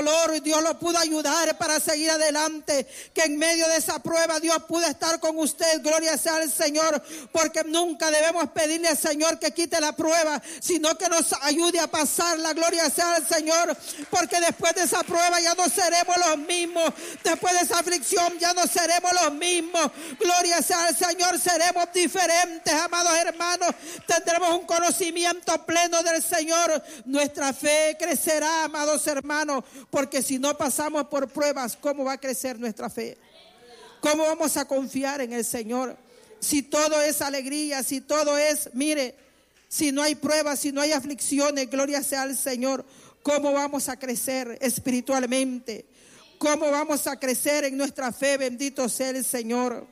dolor Dios lo pudo ayudar para seguir adelante, que en medio de esa prueba Dios pudo estar con usted. Gloria sea al Señor, porque nunca debemos pedirle al Señor que quite la prueba, sino que nos ayude a pasarla. Gloria sea al Señor, porque después de esa prueba ya no seremos los mismos, después de esa aflicción ya no seremos los mismos. Gloria sea al Señor, seremos diferentes, amados hermanos, tendremos un conocimiento pleno del Señor, nuestra fe crecerá, amados hermanos, porque si no pasamos por pruebas, ¿cómo va a crecer nuestra fe? ¿Cómo vamos a confiar en el Señor? Si todo es alegría, si todo es, mire, si no hay pruebas, si no hay aflicciones, gloria sea al Señor, ¿cómo vamos a crecer espiritualmente? ¿Cómo vamos a crecer en nuestra fe? Bendito sea el Señor.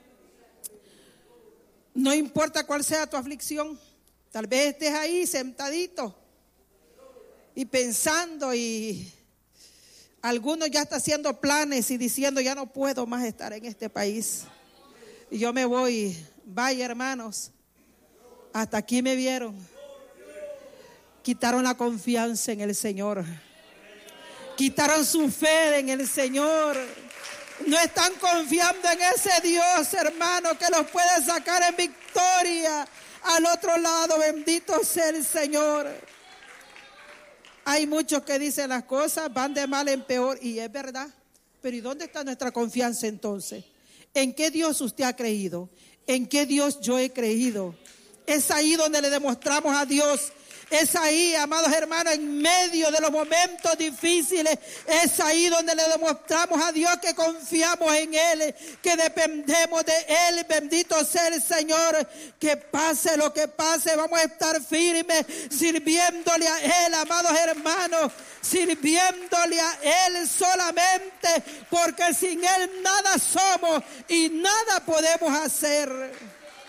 No importa cuál sea tu aflicción, tal vez estés ahí sentadito y pensando, y algunos ya están haciendo planes y diciendo ya no puedo más estar en este país y yo me voy. Vaya hermanos, hasta aquí me vieron, quitaron la confianza en el Señor, quitaron su fe en el Señor, no están confiando en ese Dios, hermano, que los puede sacar en victoria al otro lado. Bendito sea el Señor. Hay muchos que dicen las cosas van de mal en peor, y es verdad, pero ¿y dónde está nuestra confianza entonces? ¿En qué Dios usted ha creído? ¿En qué Dios yo he creído? Es ahí donde le demostramos a Dios. Es ahí, amados hermanos, en medio de los momentos difíciles, es ahí donde le demostramos a Dios que confiamos en Él, que dependemos de Él. Bendito sea el Señor, que pase lo que pase, vamos a estar firmes, sirviéndole a Él, amados hermanos, sirviéndole a Él solamente, porque sin Él nada somos y nada podemos hacer.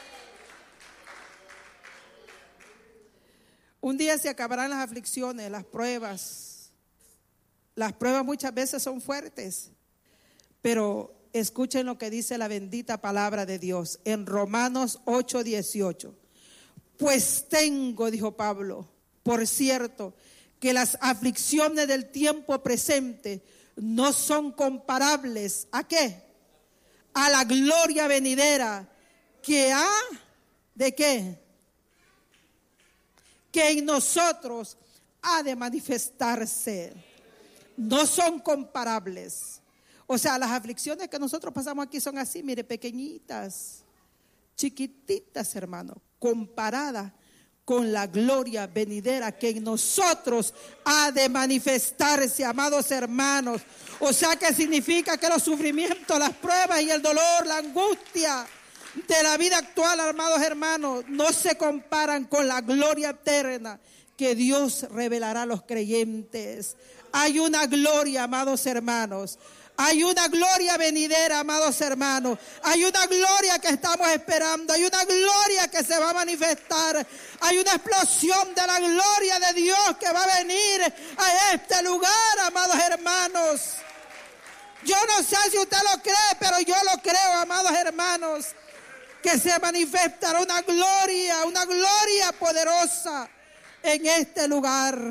Un día se acabarán las aflicciones, las pruebas. Las pruebas muchas veces son fuertes, pero escuchen lo que dice la bendita palabra de Dios en Romanos 8:18. Pues tengo, dijo Pablo, por cierto, que las aflicciones del tiempo presente no son comparables, ¿a qué? A la gloria venidera que ha, ¿de qué? Que en nosotros ha de manifestarse. No son comparables. O sea, las aflicciones que nosotros pasamos aquí son así, mire, pequeñitas, chiquititas, hermano, comparadas con la gloria venidera que en nosotros ha de manifestarse, amados hermanos. O sea, que significa que los sufrimientos, las pruebas y el dolor, la angustia de la vida actual, amados hermanos, no se comparan con la gloria eterna que Dios revelará a los creyentes. Hay una gloria, amados hermanos. Hay una gloria venidera, amados hermanos. Hay una gloria que estamos esperando. Hay una gloria que se va a manifestar. Hay una explosión de la gloria de Dios que va a venir a este lugar, amados hermanos. Yo no sé si usted lo cree, pero yo lo creo, amados hermanos, que se manifestará una gloria poderosa en este lugar.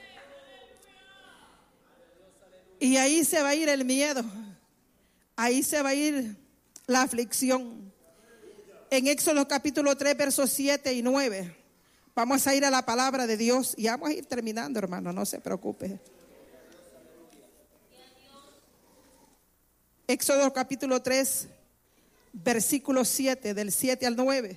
Y ahí se va a ir el miedo, ahí se va a ir la aflicción. En Éxodo capítulo 3, versos 7 y 9, vamos a ir a la palabra de Dios y vamos a ir terminando, hermano, no se preocupe. Éxodo capítulo 3, versículo 7, del 7 al 9.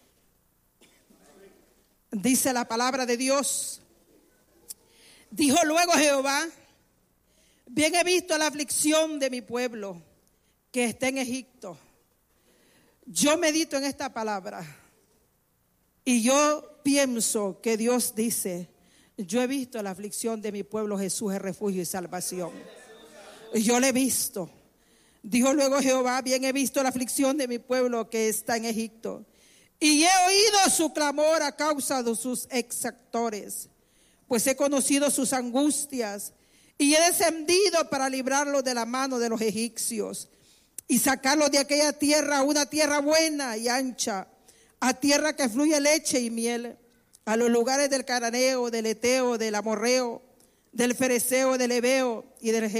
Dice la palabra de Dios: dijo luego Jehová, bien he visto la aflicción de mi pueblo que está en Egipto. Yo medito en esta palabra y yo pienso que Dios dice: yo he visto la aflicción de mi pueblo, Jesús es refugio y salvación. Yo le he visto. Dijo luego Jehová, bien he visto la aflicción de mi pueblo que está en Egipto, y he oído su clamor a causa de sus exactores, pues he conocido sus angustias, y he descendido para librarlos de la mano de los egipcios, y sacarlos de aquella tierra a una tierra buena y ancha, a tierra que fluye leche y miel, a los lugares del cananeo, del eteo, del amorreo, del fereceo, del heveo y del